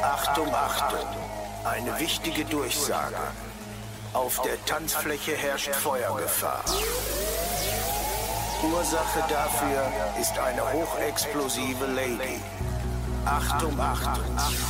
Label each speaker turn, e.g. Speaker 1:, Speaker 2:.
Speaker 1: Achtung, Achtung. Eine wichtige Durchsage. Auf der Tanzfläche herrscht Feuergefahr. Ursache dafür ist eine hochexplosive Lady. Achtung, Achtung.